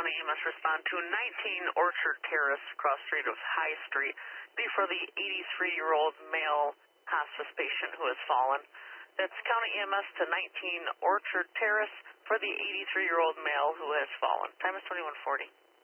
County EMS respond to 19 Orchard Terrace, cross street of High Street, be for the 83-year-old male hospice patient who has fallen. That's County EMS to 19 Orchard Terrace for the 83-year-old male who has fallen. Time is 21:40.